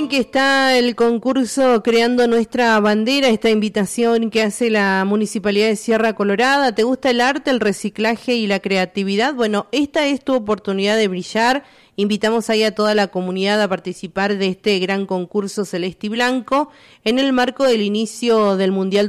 Saben que está el concurso Creando Nuestra Bandera, esta invitación que hace la Municipalidad de Sierra Colorada. ¿Te gusta el arte, el reciclaje y la creatividad? Bueno, esta es tu oportunidad de brillar. Invitamos ahí a toda la comunidad a participar de este gran concurso celeste y blanco en el marco del inicio del Mundial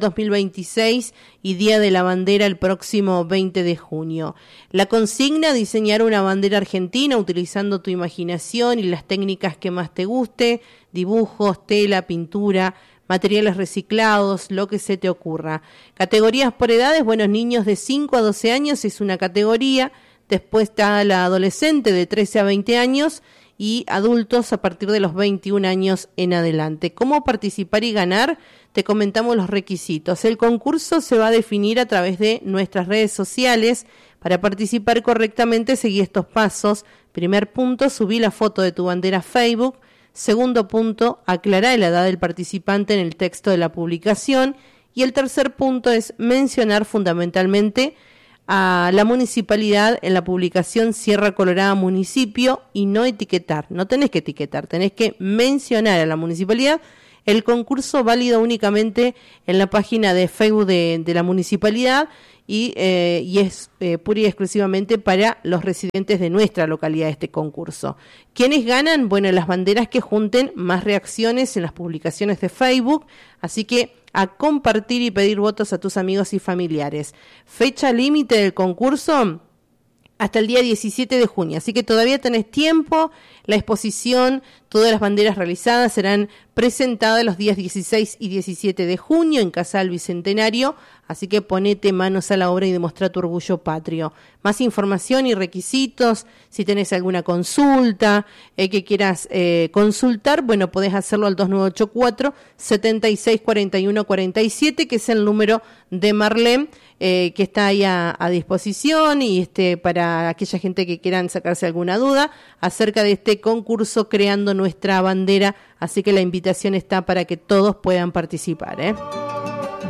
2026 y Día de la Bandera el próximo 20 de junio. La consigna: diseñar una bandera argentina utilizando tu imaginación y las técnicas que más te guste, dibujos, tela, pintura, materiales reciclados, lo que se te ocurra. Categorías por edades, bueno, niños de 5 a 12 años es una categoría. Después está la adolescente de 13 a 20 años y adultos a partir de los 21 años en adelante. ¿Cómo participar y ganar? Te comentamos los requisitos. El concurso se va a definir a través de nuestras redes sociales. Para participar correctamente, seguí estos pasos. Primer punto, subí la foto de tu bandera a Facebook. Segundo punto, aclará la edad del participante en el texto de la publicación. Y el tercer punto es mencionar fundamentalmente a la municipalidad en la publicación Sierra Colorada Municipio y no etiquetar. No tenés que etiquetar, tenés que mencionar a la municipalidad. El concurso válido únicamente en la página de Facebook de la municipalidad y es pura y exclusivamente para los residentes de nuestra localidad este concurso. ¿Quiénes ganan? Bueno, las banderas que junten más reacciones en las publicaciones de Facebook, así que a compartir y pedir votos a tus amigos y familiares. Fecha límite del concurso hasta el día 17 de junio, así que todavía tenés tiempo. La exposición, todas las banderas realizadas serán presentadas los días 16 y 17 de junio en Casa del Bicentenario, así que ponete manos a la obra y demostrá tu orgullo patrio. Más información y requisitos, si tenés alguna consulta que quieras consultar, bueno, podés hacerlo al 2984-764147, que es el número de Marlene, que está ahí a disposición y para aquella gente que quieran sacarse alguna duda acerca de este concurso Creando Nuestra Bandera, así que la invitación está para que todos puedan participar,